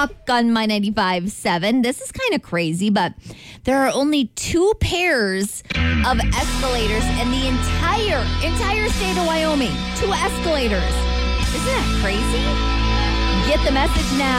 Rock on My 95.7. This is kind of crazy, but there are only 2 pairs of escalators in the entire state of Wyoming. 2 escalators. Isn't that crazy? Get the message now.